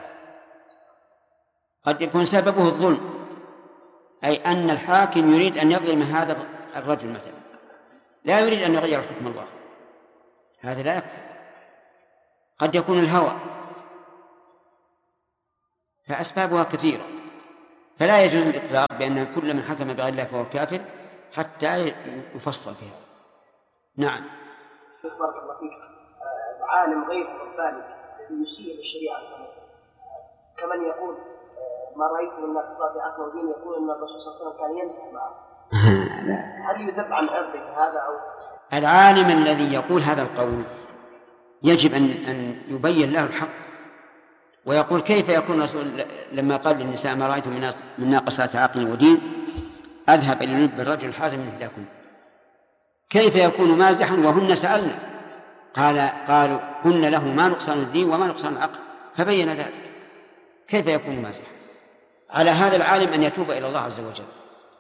قد يكون سببه الظلم، أي أن الحاكم يريد أن يظلم هذا الرجل مثلا، لا يريد أن يغير حكم الله، هذا لا يكفي. قد يكون الهوى، فأسبابها كثيرة، فلا يجوز الإطلاق بأن كل من حكم بغير الله فهو كافر حتى يفصل فيها. نعم. بارك الله فيك. العالم غير الرباني يسيء للشريعة السماوية كمن يقول ما رأيت من ناقصات عقل ودين، يقول أن الرسول صلى الله عليه وسلم كان يمزح معه. هل يذب عن أرضه هذا أو؟ العالم الذي يقول هذا القول يجب أن أن يبين له الحق، ويقول كيف يكون الرسول لما قال للنساء ما رأيت من ناقصات عقل ودين أذهب إلى لب الرجل حازم من إحداكم، كيف يكون مازحا وهن سألنا؟ قال قالوا هن له ما نقصان الدين وما نقصان العقل، فبين ذلك، كيف يكون مازحا؟ على هذا العالم أن يتوب إلى الله عز وجل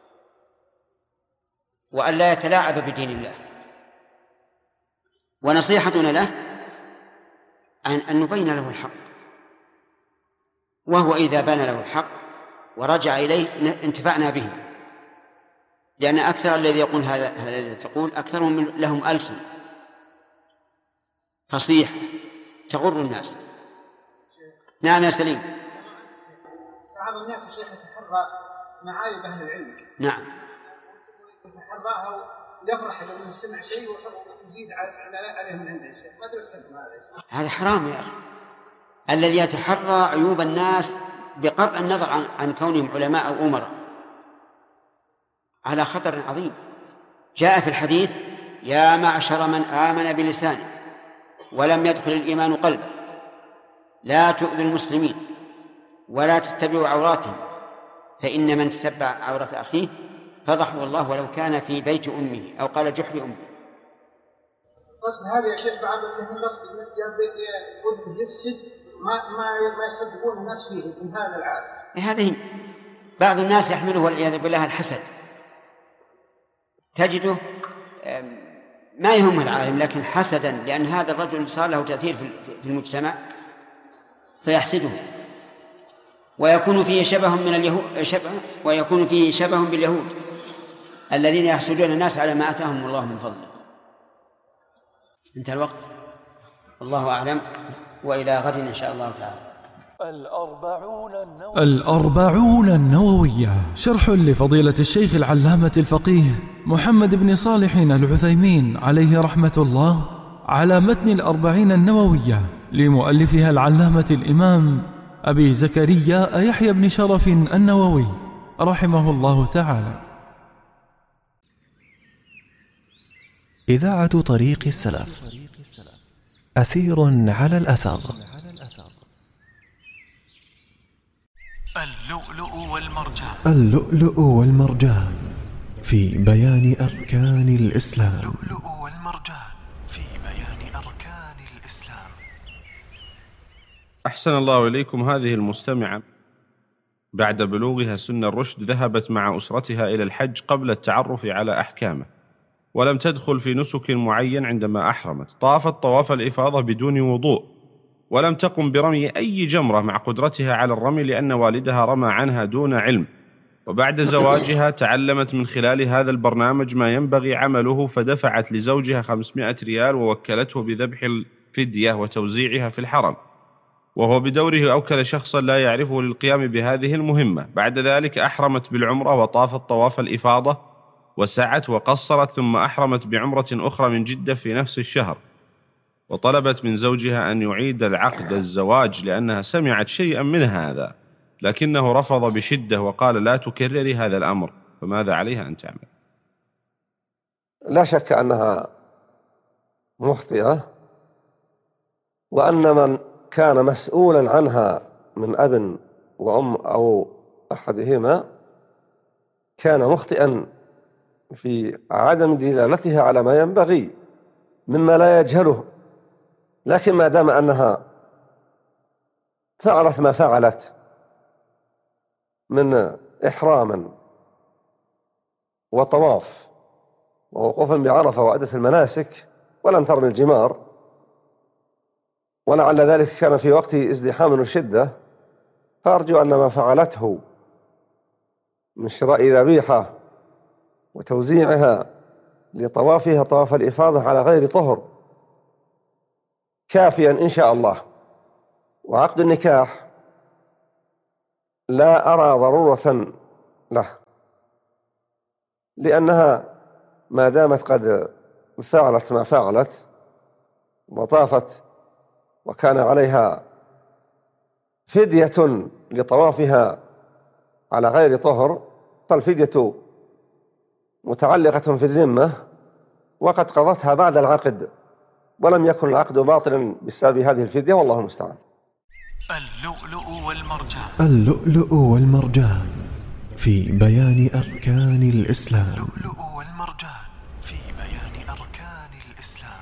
وأن لا يتلاعب بدين الله. ونصيحتنا له أن نبين له الحق، وهو إذا بان له الحق ورجع إليه انتفعنا به، لأن أكثر الذي يقول هذا هذا تقول أكثرهم لهم ألسن فصيح تغر الناس. نعم يا سليم. بعض الناس يا شيخ يتحرى معايب أهل العلم. نعم. يتحراها ويفرح لما سمع شيء ويزيد عليه من عنده شيء، ما أدري الحكم هذا. هذا حرام يا أخي. الذي يتحرى عيوب الناس بقطع النظر عن, عن كونهم علماء أو أمراء على خطر عظيم. جاء في الحديث يا معشر من آمن بلسانه ولم يدخل الإيمان قلبه لا تؤذوا المسلمين ولا تتبعوا عوراتهم فإن من تتبع عورة أخيه فضحه الله ولو كان في بيت أمه أو قال جحر أمه. قصد هذا يا شيخ بعض منهم قصد يود يفسد ما ما ما يصدقون الناس فيه من هذا العالم. هذه بعض الناس يحمله والعياذ بالله الحسد، تجده ما يهم العالم لكن حسدا لأن هذا الرجل صار له تأثير في المجتمع فيحسده، ويكون فيه شبه من اليهود شبه ويكون فيه شبه باليهود الذين يحسدون الناس على ما آتاهم الله من فضله. انتهى الوقت، والله أعلم، وإلى غد إن شاء الله تعالى. الأربعون النووية. الأربعون النووية شرح لفضيلة الشيخ العلامة الفقيه محمد بن صالح العثيمين عليه رحمة الله على متن الأربعين النووية لمؤلفها العلامة الإمام أبي زكريا يحيى بن شرف النووي رحمه الله تعالى. إذاعة طريق السلف، أثير على الأثر. اللؤلؤ والمرجان. اللؤلؤ والمرجان في بيان أركان الإسلام. اللؤلؤ والمرجان في بيان أركان الإسلام. أحسن الله إليكم. هذه المستمعة بعد بلوغها سن الرشد ذهبت مع أسرتها إلى الحج قبل التعرف على أحكامه، ولم تدخل في نسك معين عندما أحرمت. طافت طواف الإفاضة بدون وضوء، ولم تقم برمي أي جمرة مع قدرتها على الرمي لأن والدها رمى عنها دون علم. وبعد زواجها تعلمت من خلال هذا البرنامج ما ينبغي عمله، فدفعت لزوجها خمسمائة ريال ووكلته بذبح الفدية وتوزيعها في الحرم، وهو بدوره أوكل شخصا لا يعرفه للقيام بهذه المهمة. بعد ذلك أحرمت بالعمرة وطافت طواف الإفاضة وسعت وقصرت، ثم أحرمت بعمرة أخرى من جدة في نفس الشهر، وطلبت من زوجها أن يعيد العقد الزواج لأنها سمعت شيئا من هذا، لكنه رفض بشدة وقال لا تكرري هذا الأمر. فماذا عليها أن تعمل؟ لا شك أنها مخطئة، وأن من كان مسؤولا عنها من أب وأم أو أحدهما كان مخطئا في عدم دلالتها على ما ينبغي مما لا يجهله. لكن ما دام أنها فعلت ما فعلت من إحراما وطواف ووقوفا بعرفة وأدت المناسك ولم ترمي الجمار، ولعل ذلك كان في وقت ازدحام وشدة، فأرجو أن ما فعلته من شراء ذبيحة وتوزيعها لطوافها طواف الإفاضة على غير طهر كافيا إن شاء الله. وعقد النكاح لا أرى ضرورة له، لأنها ما دامت قد فعلت ما فعلت وطافت وكان عليها فدية لطوافها على غير طهر، فالفدية متعلقة في الذمة وقد قضتها بعد العقد، ولم يكن العقد باطلا بسبب هذه الفدية، والله المستعان. اللؤلؤ والمرجان اللؤلؤ والمرجان في بيان أركان الإسلام. اللؤلؤ والمرجان في بيان أركان الإسلام.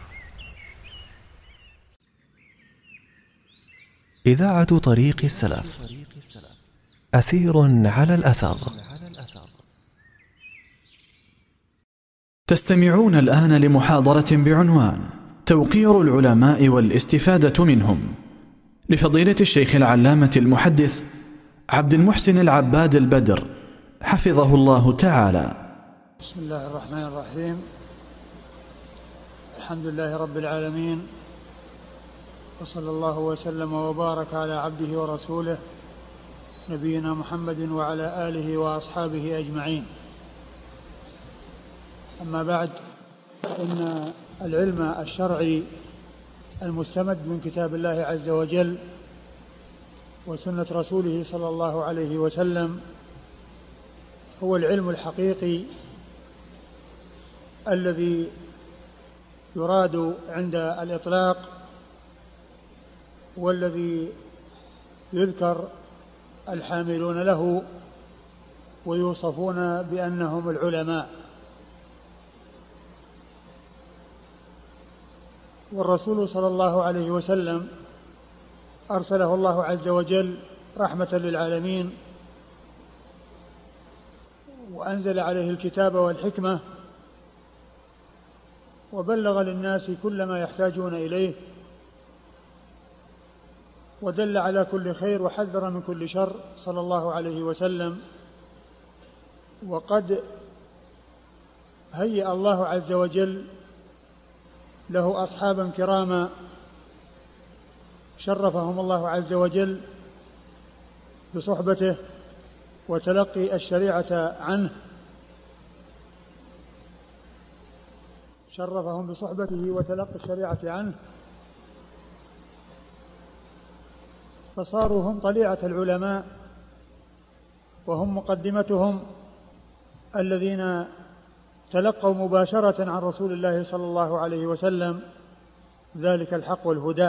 إذاعة طريق السلف، أثير على الأثر. تستمعون الآن لمحاضرة بعنوان توقير العلماء والاستفادة منهم، لفضيلة الشيخ العلامة المحدث عبد المحسن العباد البدر حفظه الله تعالى. بسم الله الرحمن الرحيم. الحمد لله رب العالمين، وصلى الله وسلم وبارك على عبده ورسوله نبينا محمد وعلى آله وأصحابه أجمعين. أما بعد، فإن العلم الشرعي المستمد من كتاب الله عز وجل وسنة رسوله صلى الله عليه وسلم هو العلم الحقيقي الذي يراد عند الإطلاق، والذي يذكر الحاملون له ويوصفون بأنهم العلماء. والرسول صلى الله عليه وسلم أرسله الله عز وجل رحمة للعالمين، وأنزل عليه الكتاب والحكمة، وبلغ للناس كل ما يحتاجون إليه، ودل على كل خير وحذر من كل شر صلى الله عليه وسلم. وقد هيأ الله عز وجل له أصحابا كراما شرفهم الله عز وجل بصحبته وتلقي الشريعة عنه، شرفهم بصحبته وتلقي الشريعة عنه، فصاروا هم طليعة العلماء، وهم مقدمتهم الذين تلقوا مباشرة عن رسول الله صلى الله عليه وسلم ذلك الحق والهدى.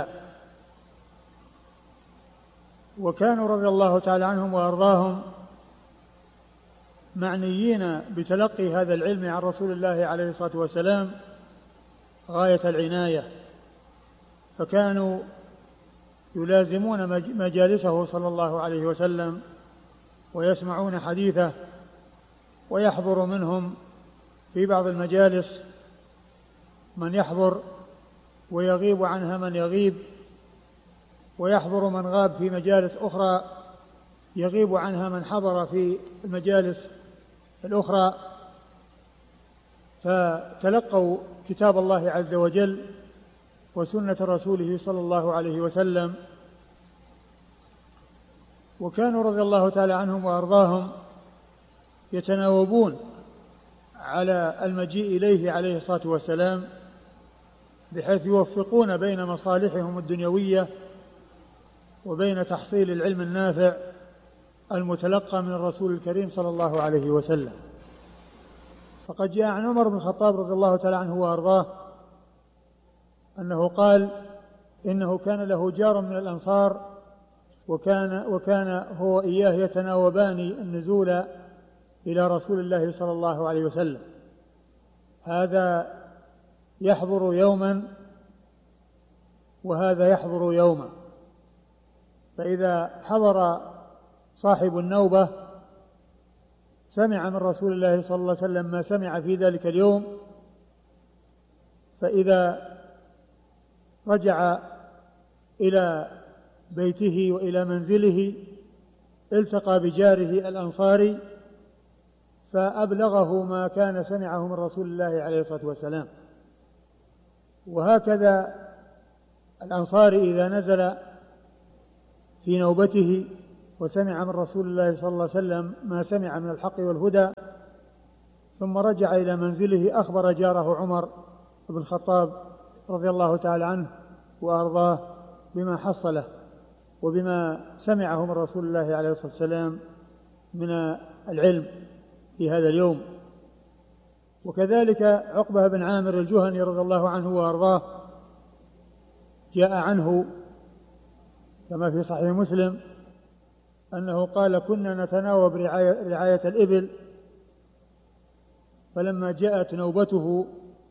وكانوا رضي الله تعالى عنهم وأرضاهم معنيين بتلقي هذا العلم عن رسول الله عليه الصلاة والسلام غاية العناية، فكانوا يلازمون مجالسه صلى الله عليه وسلم ويسمعون حديثه، ويحضر منهم في بعض المجالس من يحضر ويغيب عنها من يغيب، ويحضر من غاب في مجالس أخرى يغيب عنها من حضر في المجالس الأخرى. فتلقوا كتاب الله عز وجل وسنة رسوله صلى الله عليه وسلم، وكانوا رضي الله تعالى عنهم وأرضاهم يتناوبون على المجيء إليه عليه الصلاة والسلام، بحيث يوفقون بين مصالحهم الدنيوية وبين تحصيل العلم النافع المتلقى من الرسول الكريم صلى الله عليه وسلم. فقد جاء عن عمر بن الخطاب رضي الله تعالى عنه وأرضاه أنه قال إنه كان له جار من الأنصار، وكان, وكان هو إياه يتناوبان النزول إلى رسول الله صلى الله عليه وسلم، هذا يحضر يوما وهذا يحضر يوما، فإذا حضر صاحب النوبة سمع من رسول الله صلى الله عليه وسلم ما سمع في ذلك اليوم، فإذا رجع إلى بيته وإلى منزله التقى بجاره الأنصاري فأبلغه ما كان سمعه من رسول الله عليه الصلاة والسلام. وهكذا الأنصاري إذا نزل في نوبته وسمع من رسول الله صلى الله عليه وسلم ما سمع من الحق والهدى، ثم رجع إلى منزله أخبر جاره عمر بن الخطاب رضي الله تعالى عنه وأرضاه بما حصله وبما سمعه من رسول الله عليه الصلاة والسلام من العلم في هذا اليوم. وكذلك عقبة بن عامر الجهني رضي الله عنه وأرضاه جاء عنه كما في صحيح مسلم أنه قال: كنا نتناوب رعاية, رعاية الإبل، فلما جاءت نوبته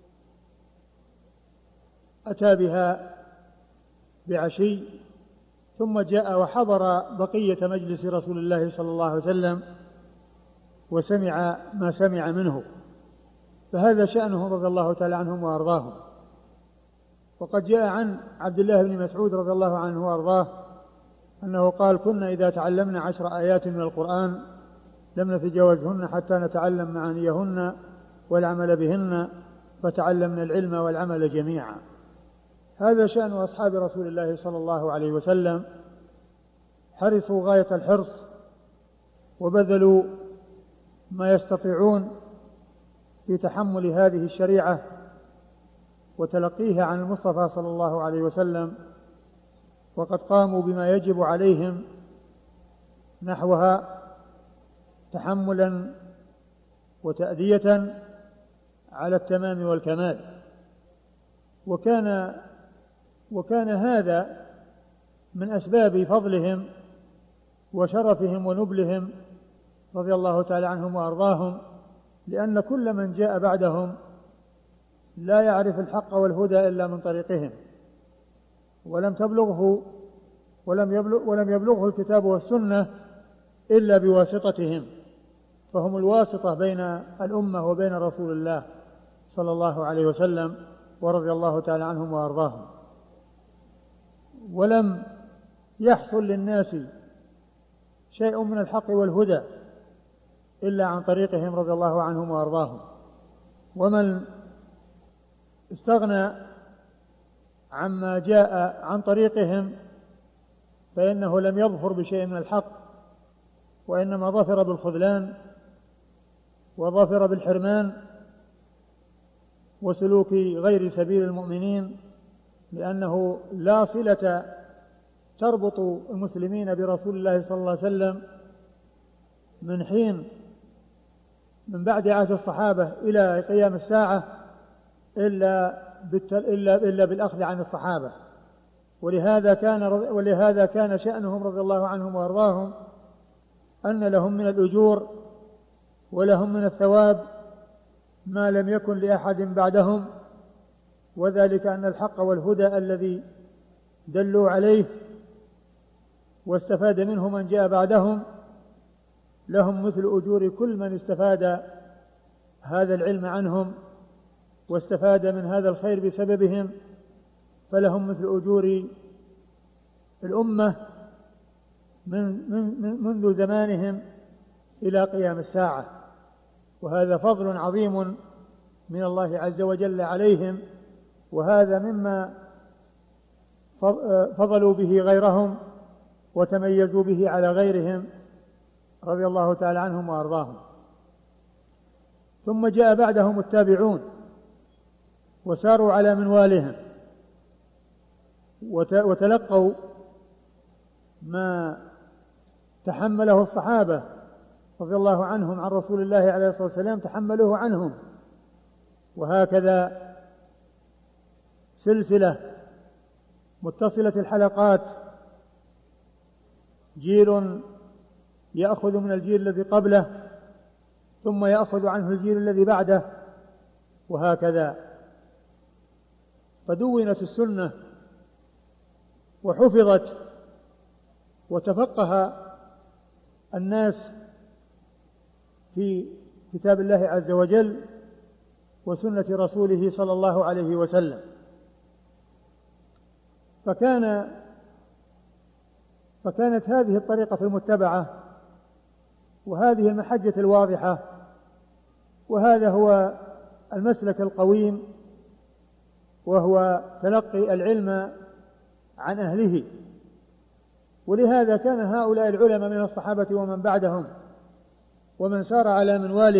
أتى بها بعشي، ثم جاء وحضر بقية مجلس رسول الله صلى الله عليه وسلم وسمع ما سمع منه، فهذا شأنه رضي الله تعالى عنهم وأرضاهم. وقد جاء عن عبد الله بن مسعود رضي الله عنه وأرضاه أنه قال: كنا إذا تعلمنا عشر آيات من القرآن لم نتجاوزهن حتى نتعلم معانيهن والعمل بهن، فتعلمنا العلم والعمل جميعا. هذا شأن أصحاب رسول الله صلى الله عليه وسلم، حرصوا غاية الحرص وبذلوا ما يستطيعون في تحمل هذه الشريعة وتلقيها عن المصطفى صلى الله عليه وسلم، وقد قاموا بما يجب عليهم نحوها تحملا وتأدية على التمام والكمال. وكان وكان هذا من أسباب فضلهم وشرفهم ونبلهم رضي الله تعالى عنهم وأرضاهم، لأن كل من جاء بعدهم لا يعرف الحق والهدى إلا من طريقهم، ولم تبلغه ولم يبلغ ولم يبلغه الكتاب والسنة إلا بواسطتهم، فهم الواسطة بين الأمة وبين رسول الله صلى الله عليه وسلم ورضي الله تعالى عنهم وأرضاهم. ولم يحصل للناس شيء من الحق والهدى إلا عن طريقهم رضي الله عنهم وأرضاهم. ومن استغنى عما جاء عن طريقهم فإنه لم يظفر بشيء من الحق، وإنما ظفر بالخذلان وظفر بالحرمان وسلوك غير سبيل المؤمنين، لأنه لا صلة تربط المسلمين برسول الله صلى الله عليه وسلم من حين من بعد عهد الصحابة إلى قيام الساعة إلا إلا إلا بالأخذ عن الصحابة. ولهذا كان ولهذا كان شأنهم رضي الله عنهم وأرضاهم أن لهم من الأجور ولهم من الثواب ما لم يكن لأحد بعدهم، وذلك أن الحق والهدى الذي دلوا عليه واستفاد منه من جاء بعدهم لهم مثل أجور كل من استفاد هذا العلم عنهم واستفاد من هذا الخير بسببهم، فلهم مثل أجور الأمة من من منذ زمانهم إلى قيام الساعة. وهذا فضل عظيم من الله عز وجل عليهم، وهذا مما فضلوا به غيرهم وتميزوا به على غيرهم رضي الله تعالى عنهم وأرضاهم. ثم جاء بعدهم التابعون وساروا على منوالهم وتلقوا ما تحمله الصحابة رضي الله عنهم عن رسول الله عليه الصلاة والسلام تحملوه عنهم، وهكذا سلسلة متصلة الحلقات، جيل يأخذ من الجيل الذي قبله ثم يأخذ عنه الجيل الذي بعده، وهكذا. فدونت السنة وحفظت وتفقه الناس في كتاب الله عز وجل وسنة رسوله صلى الله عليه وسلم. فكان فكانت هذه الطريقة المتبعة وهذه المحجة الواضحة وهذا هو المسلك القويم، وهو تلقي العلم عن أهله ولهذا كان هؤلاء العلماء من الصحابة ومن بعدهم ومن سار على منواله